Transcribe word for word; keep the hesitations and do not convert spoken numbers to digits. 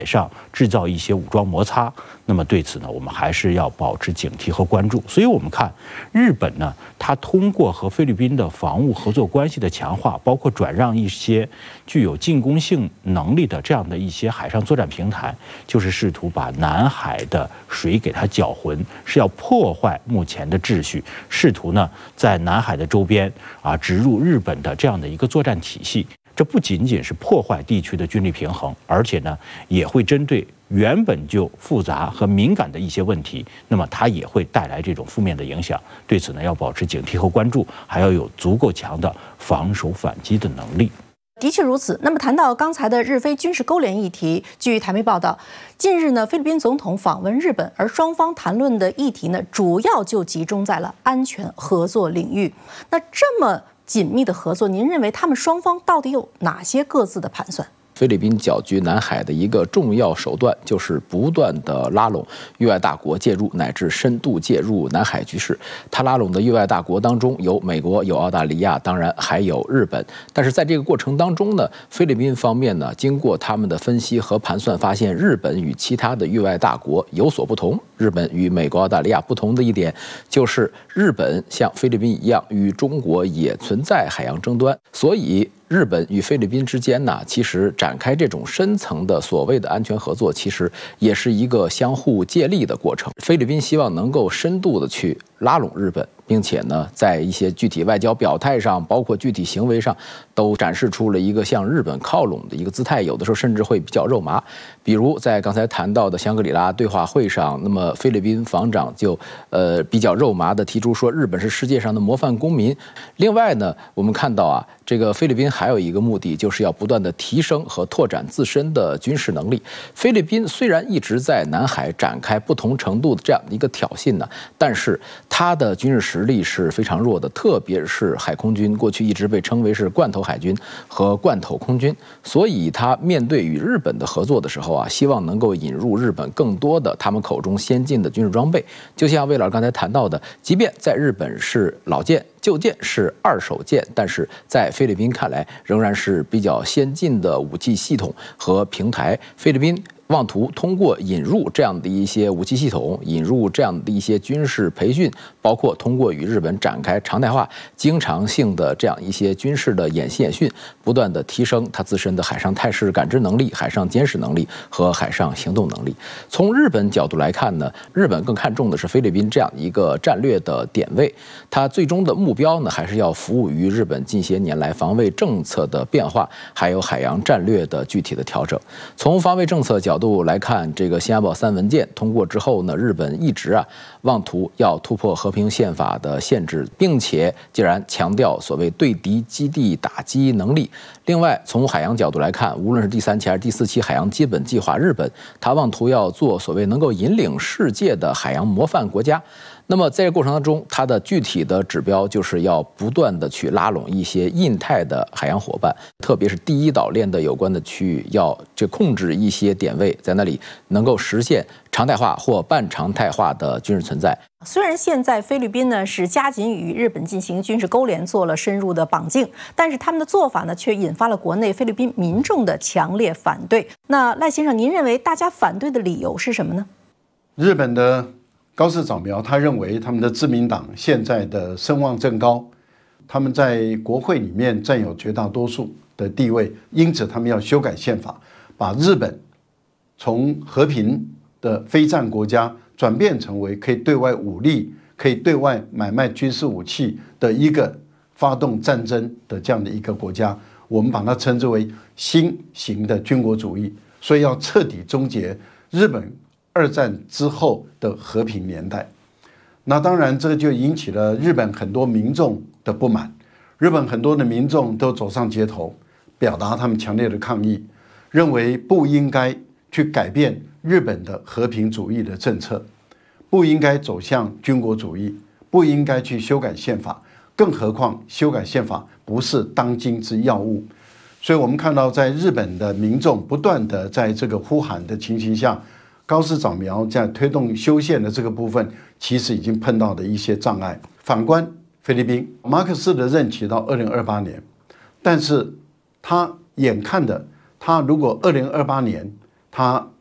上制造一些武装摩擦。那么对此呢，我们还是要保持警惕和关注。所以我们看日本呢，它通过和菲律宾的防务合作关系的强化，包括转让一些具有进攻性能力的这样的一些海上作战平台，就是试图把南海的水给它搅浑，是要破坏目前的秩序，试图呢在南海的周边啊植入日本的这样的一个作战体系。这不仅仅是破坏地区的军力平衡，而且呢也会针对原本就复杂和敏感的一些问题，那么它也会带来这种负面的影响。对此呢，要保持警惕和关注，还要有足够强的防守反击的能力。 的确如此。那么谈到刚才的日菲军事勾连议题，据台媒报道，近日呢，菲律宾总统访问日本，而双方谈论的议题呢，主要就集中在了安全合作领域。那这么紧密的合作，您认为他们双方到底有哪些各自的盘算？ 菲律宾搅局南海的一个重要手段，就是不断的拉拢域外大国介入，乃至深度介入南海局势。他拉拢的域外大国当中有美国、有澳大利亚，当然还有日本。但是在这个过程当中呢，菲律宾方面呢，经过他们的分析和盘算，发现日本与其他的域外大国有所不同。日本与美国、澳大利亚不同的一点，就是日本像菲律宾一样，与中国也存在海洋争端，所以日本与菲律宾之间呢，其实展开这种深层的所谓的安全合作，其实也是一个相互借力的过程。菲律宾希望能够深度的去拉拢日本，并且呢，在一些具体外交表态上，包括具体行为上，都展示出了一个向日本靠拢的一个姿态，有的时候甚至会比较肉麻。比如在刚才谈到的香格里拉对话会上，那么菲律宾防长就呃比较肉麻的提出说，日本是世界上的模范公民。另外呢，我们看到啊，这个菲律宾还有一个目的，就是要不断的提升和拓展自身的军事能力。菲律宾虽然一直在南海展开不同程度的这样的一个挑衅呢，但是它的军事实力是非常弱的，特别是海空军过去一直被称为是罐头海军和罐头空军，所以它面对与日本的合作的时候啊，希望能够引入日本更多的他们口中先进的军事装备。就像魏老师刚才谈到的，即便在日本是老舰，旧舰是二手舰，但是在菲律宾看来仍然是比较先进的武器系统和平台。菲律宾妄图通过引入这样的一些武器系统，引入这样的一些军事培训，包括通过与日本展开常态化、经常性的这样一些军事的演习演训，不断的提升它自身的海上态势感知能力、海上监视能力和海上行动能力。从日本角度来看呢，日本更看重的是菲律宾这样一个战略的点位，它最终的目标呢，还是要服务于日本近些年来防卫政策的变化，还有海洋战略的具体的调整。从防卫政策角度度来看，这个新加坡三文件通过之后呢，日本一直啊妄图要突破和平宪法的限制，并且既然强调所谓对敌基地打击能力。另外，从海洋角度来看，无论是第三期还是第四期海洋基本计划，日本它妄图要做所谓能够引领世界的海洋模范国家。那么在这个过程当中，它的具体的指标就是要不断的去拉拢一些印太的海洋伙伴，特别是第一岛链的有关的区域，要这控制一些点位，在那里能够实现常态化或半常态化的军事存在。 虽然现在菲律宾呢是加紧与日本进行军事勾连，做了深入的绑定，但是他们的做法呢却引发了国内菲律宾民众的强烈反对。那赖先生，您认为大家反对的理由是什么呢？ 日本的高市早苗他认为他们的自民党现在的声望正高，他们在国会里面占有绝大多数的地位，因此他们要修改宪法，把日本从和平的非战国家转变成为可以对外武力、可以对外买卖军事武器的一个发动战争的这样的一个国家。我们把它称之为新型的军国主义，所以要彻底终结日本二战之后的和平年代。那当然这个就引起了日本很多民众的不满，日本很多的民众都走上街头，表达他们强烈的抗议，认为不应该去改变日本的和平主义的政策，不应该走向军国主义，不应该去修改宪法，更何况修改宪法不是当今之要务。所以我们看到在日本的民众不断的在这个呼喊的情形下，高市早苗在推动修宪的这个部分，其实已经碰到的一些障碍。反观菲律宾，马克思的任期到二零二八年，但是他眼看的，他如果二零二八年